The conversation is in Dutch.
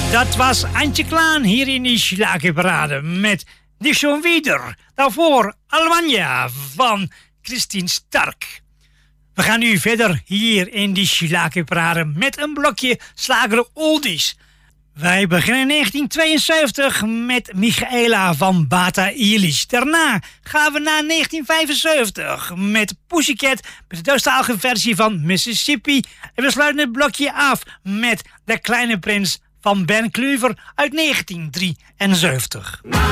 Dat was Antje Klaan hier in die Schlagerparade met Nicht schon wieder. Daarvoor Almanja van Christine Stark. We gaan nu verder hier in die Schlagerparade met een blokje slager oldies. Wij beginnen in 1972 met Michaela van Bata Illich. Daarna gaan we naar 1975 met Pussycat met de Duitsstalige versie van Mississippi. En we sluiten het blokje af met De Kleine Prins van Ben Kluver uit 1973.